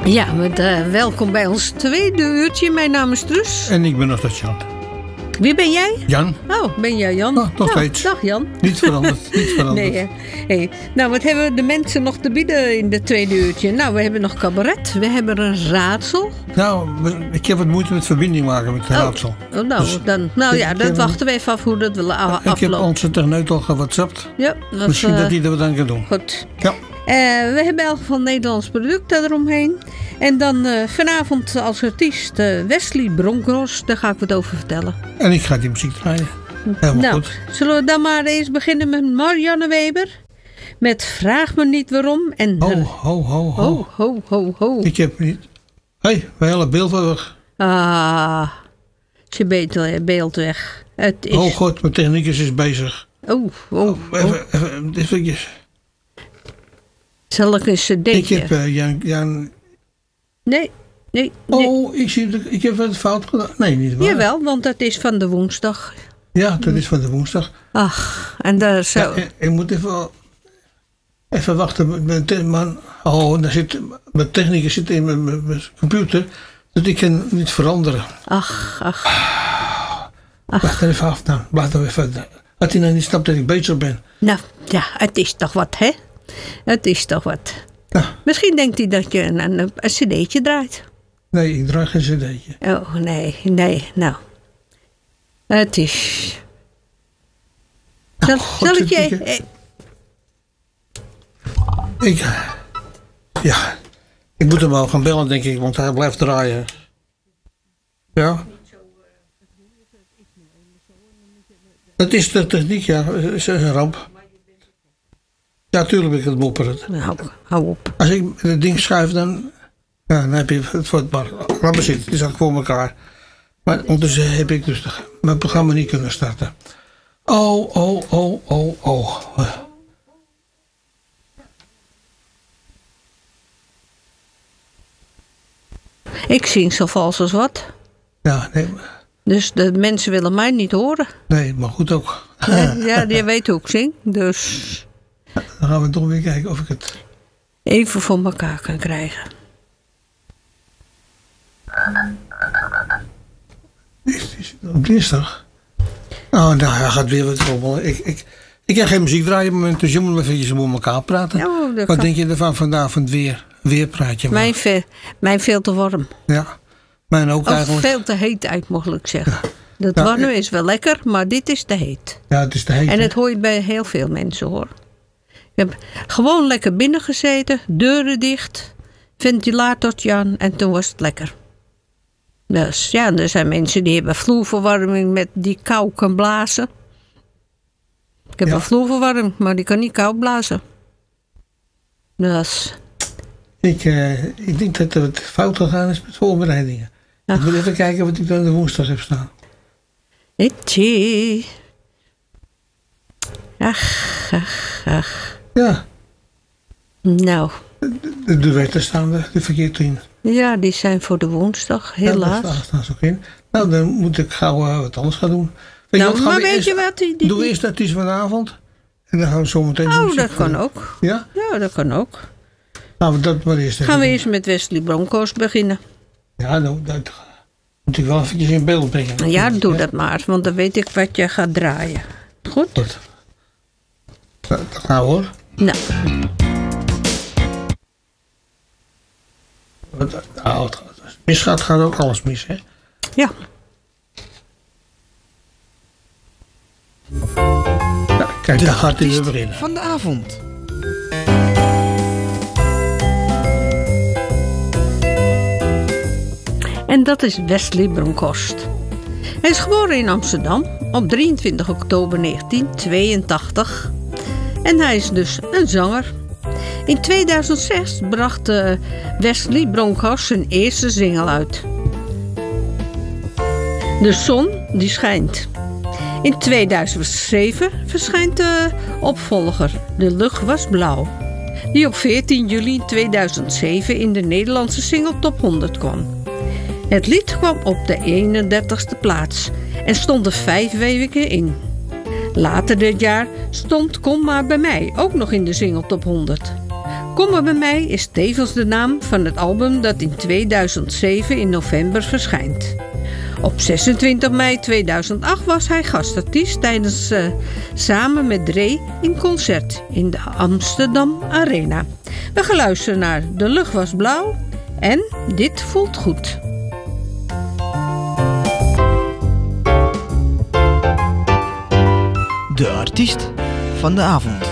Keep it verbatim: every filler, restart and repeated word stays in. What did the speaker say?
Ja, met, uh, welkom bij ons tweede uurtje. Mijn naam is Truus. En ik ben nog steeds Jan. Wie ben jij? Jan. Oh, ben jij Jan? Oh, nog nou, steeds. Dag Jan. Niet veranderd. Niet veranderd. Nee, hey. Nou, wat hebben de mensen nog te bieden in het tweede uurtje? Nou, we hebben nog cabaret. We hebben een raadsel. Nou, ik heb wat moeite met verbinding maken met het raadsel. Oh, nou, dus, dan, nou ja, ik, dat ik, wachten we even af hoe dat wil aflopen. Ik heb onze techneut al gewhatsappt. Ja, dat, Misschien uh, dat hij er wat aan kan doen. Goed. Ja. Uh, we hebben elk van Nederlands producten eromheen. En dan uh, vanavond als artiest uh, Wesley Bronkhorst. Daar ga ik wat over vertellen. En ik ga die muziek draaien. Helemaal nou, goed. Zullen we dan maar eens beginnen met Marianne Weber? Met Vraag me niet waarom. En Ho, ho, ho, ho. Ho, ho, ho, ho. Ik heb niet... Hé, hey, mijn hele beeld was weg. Ah, is je beeld, beeld weg. Het is... Oh god, mijn technicus is bezig. Oh, oh, oh. Even, even, even. Zal ik een cd'tje? Ik heb uh, Jan... Jan... Nee, nee, nee. Oh, ik, zie de, ik heb wat fout gedaan. Nee, niet waar. Jawel, want dat is van de woensdag. Ja, dat is van de woensdag. Ach, en daar zo... Ja, ik, ik moet even... Even wachten. Mijn, man, oh, daar zit, mijn technicus zit in mijn, mijn, mijn computer. Dus ik kan niet veranderen. Ach, ach. ach. Wacht er even af. Nou, wacht er even. Had hij nou niet snapt dat ik bezig ben. Nou, ja, het is toch wat, hè? Het is toch wat. Ja. Misschien denkt hij dat je een, een, een cd'tje draait. Nee, ik draai geen cd'tje. Oh, nee, nee, nou. Het is... Nou, zal, God, zal ik je... ik, eh, ik... Ja. Ik moet hem wel gaan bellen, denk ik. Want hij blijft draaien. Ja. Het is de techniek, ja. Het is een ramp. Ja, tuurlijk ben ik het mopperen. hou, hou op. Als ik het ding schuif, dan, ja, dan heb je het voor het bar. Laat maar zitten, het is ook voor elkaar. Maar ondertussen heb ik dus mijn programma niet kunnen starten. Oh, oh, oh, oh, oh. Ik zing zo vals als wat. Ja, nee. Dus de mensen willen mij niet horen. Nee, maar goed ook. Ja, ja, die weet hoe ik zing. Dus Dan gaan we toch weer kijken of ik het... even voor elkaar kan krijgen. Is, is het op dinsdag? Oh, nou, hij gaat weer wat rommelen. Ik, ik, ik kan geen muziek draaien op het moment, dus je moet maar eventjes met elkaar praten. Ja, wat kan... denk je ervan vanavond weer? Weer praat je maar. Mijn, ve mijn veel te warm. Ja, mijn ook of eigenlijk. veel te heet uit, mogelijk zeggen. Ja. Dat ja, warme is wel lekker, maar dit is te heet. Ja, het is te heet. En het hoor je bij heel veel mensen, hoor. Ik heb gewoon lekker binnen gezeten, deuren dicht, ventilatortje aan en toen was het lekker. Dus ja, er zijn mensen die hebben vloerverwarming met die kou kan blazen. Ik heb ja. een vloerverwarming, maar die kan niet koud blazen. Dus... Ik, uh, ik denk dat er wat fout gegaan is met voorbereidingen. Ach. Ik moet even kijken wat ik dan de woensdag heb staan. Itchy. Ach, ach, ach. Ja. Nou. De, de, de wetten staan er verkeerd in. Ja, die zijn voor de woensdag, helaas. Ja, daar staan ze ook in. Nou, dan moet ik gauw uh, wat anders gaan doen. Weet nou, je wat, maar weet eerst, je wat? Die, die, doe eerst dat is vanavond. En dan gaan we zo meteen... Oh, dat kan doen. Ook. Ja? Ja, dat kan ook. Nou, we dat maar eerst gaan we doen. Eerst met Wesley Bronkhorst beginnen. Ja, nou, dat moet ik wel eventjes in beeld brengen. Ja, doe ja. dat maar, want dan weet ik wat je gaat draaien. Goed? Goed. Dat gaan we hoor. Nou. Nou, als het misgaat, gaat ook alles mis, hè? Ja. Nou, kijk, daar gaat hij weer beginnen. Van de avond. En dat is Wesley Bronkhorst. Hij is geboren in Amsterdam op drieëntwintig oktober negentien tweeëntachtig. En hij is dus een zanger. In tweeduizend zes bracht uh, Wesley Bronkhorst zijn eerste single uit. De zon die schijnt. In tweeduizend zeven verschijnt de opvolger De lucht was blauw, die op veertien juli tweeduizend zeven in de Nederlandse single top honderd kwam. Het lied kwam op de eenendertigste plaats en stond er vijf weken in. Later dit jaar stond Kom maar bij mij ook nog in de single top honderd. Kom maar bij mij is tevens de naam van het album dat in tweeduizend zeven in november verschijnt. Op zesentwintig mei tweeduizend acht was hij gastartiest tijdens uh, Samen met Dre in concert in de Amsterdam Arena. We gaan luisteren naar De lucht was blauw en Dit voelt goed. De artiest van de avond.